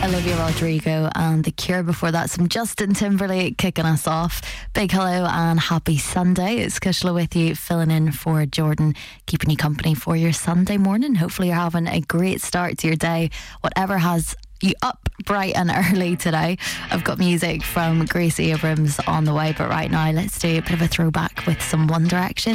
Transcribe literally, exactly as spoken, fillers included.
Olivia Rodrigo and The Cure. Before that, some Justin Timberlake kicking us off. Big hello and happy Sunday. It's Kushla with you, filling in for Jordan, keeping you company for your Sunday morning. Hopefully you're having a great start to your day, whatever has you up bright and early today. I've got music from Gracie Abrams on the way, but right now let's do a bit of a throwback with some One Direction.